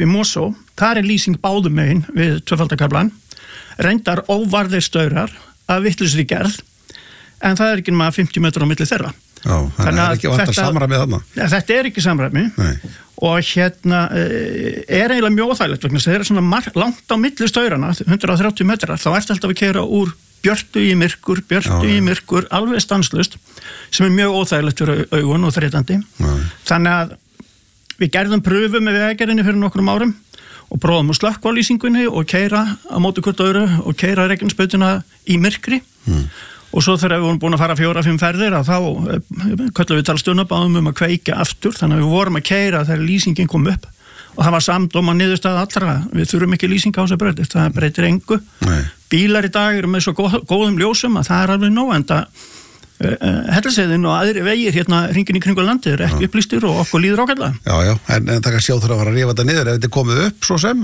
upp í Mosó, þar lýsing báðum megin við tvöfaldakaflan, reyndar óvarðir staurar af vittlausri gerð, en það ekki nema 50 metrar á milli þeirra. Já, þannig að ekki vantar samræmið þarna. Þetta ekki samræmi. Nei. Og eiginlega mjög óþægilegt vegna þess að það svona langt á milli staurana, 130 metrar, þá ertu alltaf að keyra úr björtu í myrkur, alveg stanslust, sem mjög óþægilegt fyrir augun og þreytandi. Þannig að við gerðum pröfu með vegagerðinni fyrir nokkrum árum og prófum að slökkva á lýsingunni og keyra á móti hvort öðru og keyra Reykjanesbrautina í myrkri. Og svo þegar við vorum búin að fara 4-5 ferðir að þá köllum við talstuna, báðum að kveikja aftur, þannig að við vorum að keyra þegar lýsingin kom upp og það var samdóma niðurstaða allra, við þurfum ekki lýsing á þessa braut, það breytir engu. Nei. Bílar í dag eru með svo góðum ljósum að það alveg nóg, en það Hellisheiðin og aðri vegir hringinn í kringu landið eru ekki upplýstir og okkur líður ágætlega. Já, en það kann sjá þurfa að fara að rífa þetta niður ef þetta komið upp svo sem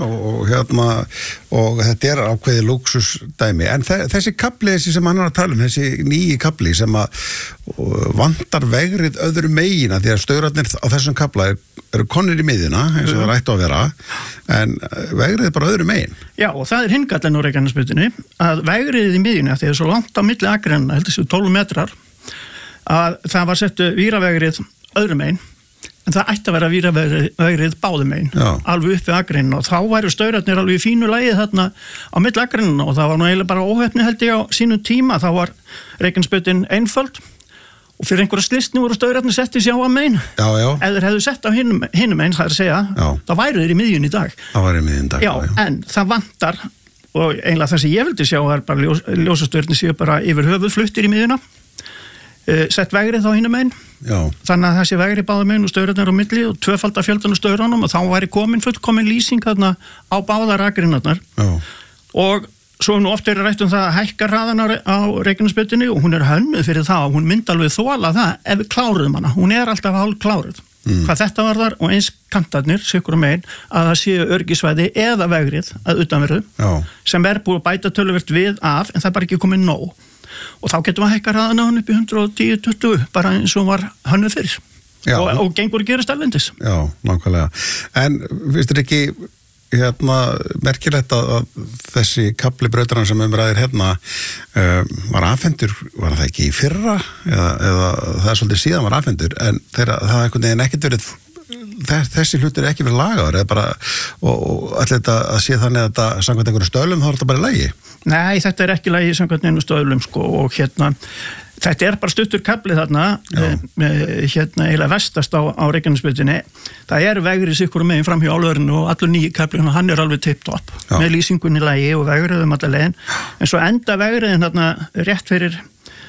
og þetta ákveðið lúxusdæmi. En þessi kafli sem hann að tala þessi nýji kafli sem að vantar vegrið öðru megina því að staurarnir á þessum kafla eru konir í miðjuna eins og það ættu að vera, en vegrið bara öðru megin. Já, og það hingallinn á Reykjanesbrautinni að vegrið í miðjuna því að svo langt á milli akranna, heldur þessu 12 metrar, að það var settu víravegrið öðrum megin, en það ætti að vera víravegrið báðum megin, alveg upp við akrinna, og þá væru staurarnir alveg í fínu lagi þarna á milli akrinna og það var nú eiginlega bara óheppni held ég á sínum tíma, þá var Reykjanesbrautin einföld og fyrir einhverja slistni voru staurarnir setti sjá að megin. Ef þeir hefðu sett á hinum megin, það að segja, þá væru þeir í miðjun í dag. Það væri í miðjun í dag, já. En það vantar, og eiginlega það sem ég vildi sjá er bara ljósastaurnir séu bara yfir höfuð fluttir í miðjuna, sett vegrið þá hinum megin, þannig að þessi vegrið báðum megin og staurarnir á milli og tvöfalda fjöldan og staurunum og þá væri fullkomin lýsing þarna á báðar akrinarnar. Og svo nú oft rætt það að hækka hraðan á Reykjanesbrautinni og hún hönnuð fyrir það og hún myndi alveg þola það ef við kláruðum hana. Hún alltaf hálf kláruð. Hvað þetta var þar og eins kantarnir, sikkur megin, að það séu öryggisvæði eða vegrið að utanverðu sem búið að bæta töluvert við af en það bara ekki komið nóg. Og þá getum við að hækka hraðan á hún upp í 110-20 bara eins og hún var hönnuð fyrir. Og gengur að gera stærlendis. Já, nákvæmlega. En finnst þér ekki merkilegt að þessi kafli brautarinnar sem ræðir var afhentur, var það ekki í fyrra eða það svolítið síðan var afhentur, en það einhvern veginn ekkert verið þessi hlutir ekki verið lagaður eða bara, og allir þetta að sé þannig að þetta samkvæmt einhverju stöðlum þá þetta bara í lagi? Nei, þetta ekki lagi samkvæmt einhverju stöðlum og þetta bara stuttur kafli þarna eiginlega vestast á Reykjanesbrautinni. Það vegrið sikkur megin fram hjá álverðinu og allur nýji kafli, hann alveg tipptopp með lýsingunni lagi og vegriðum alla leiðin, en svo enda vegriðin rétt fyrir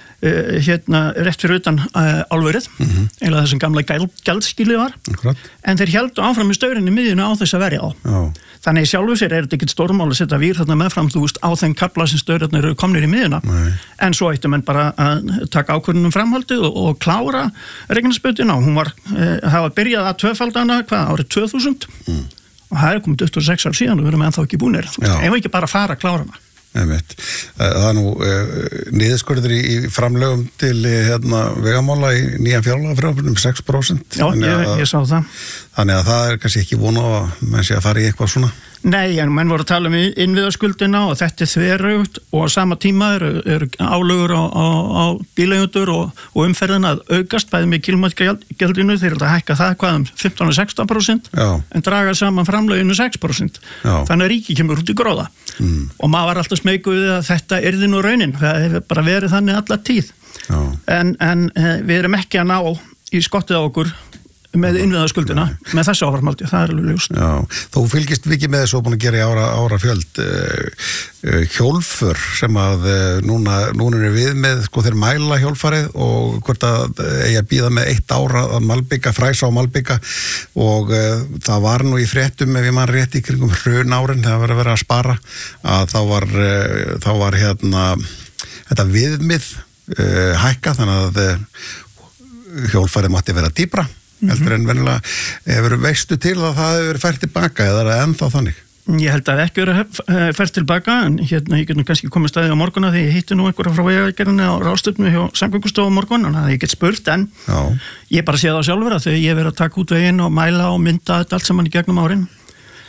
utan álverið, eiginlega þessum gamla gjaldskýli var. En þeir héldu áfram í staurinni miðjuna á þess að verja á. Þannig í sjálfu sér þetta ekkert stórmál að setja vír þarna meðfram, á þeim kafla sem staurarnir eru komnir í miðjuna. En svo ættu menn bara að taka ákvörðunum framhaldið og klára Reykjanesbrautina. Það var byrjað að tvöfaldana, árið 2000 og það komið 26 ár síðan og við erum ennþá ekki búnir. Ef við ekki bara fara að klára hana. Það nú niðurskurður í framlögum til vegamála í nýjan fjárlagafrumvarpinu 6%. Já, ég sá það. Þannig að það kannski ekki von á að menn sé að fara í eitthvað svona. Nei, en menn voru að tala innviðaskuldina og þetta þverögt og á sama tíma eru álögur á bíleigendur og umferðina að aukast bæði með kílómetragjaldinu, þeir eru að hækka það 15-16% en draga saman framlöginu 6%. Þannig að ríki kemur út í gróða. Og maður var alltaf smeykuð við að þetta yrði nú raunin, það hefur bara verið þannig alla tíð. En við erum ekki að ná í skottið á okkur með innviðaskuldina, með þessu áframhaldi, það alveg ljóst. Já, þú fylgist mikið með þessu og búin að gera í ára fjöld hjólfur sem að núna er við með, þeir mæla hjólfarið og hvort að eigi að bíða með 1 ára að malbika, fræsa á malbika og það var nú í fréttum ef ég man rétt í kringum hrunárin þegar var að vera að spara að þá var þetta viðmið hækka þannig að hjólfarið mátti vera dýpra heldur en venjulega veistu til að það hefur verið fært tilbaka eða er það ennþá þannig? Ég held að ekki verið fært tilbaka en ég get kannski komið staðið á morgunna því ég hitti nú einhverja frá vegagerðinni á ráðstöfnu hjá Samgöngustofu morgun en það ég get spurt en ég bara sé það sjálfur að þegar ég verið að taka út veginn og mæla og mynda þetta allt saman í gegnum árin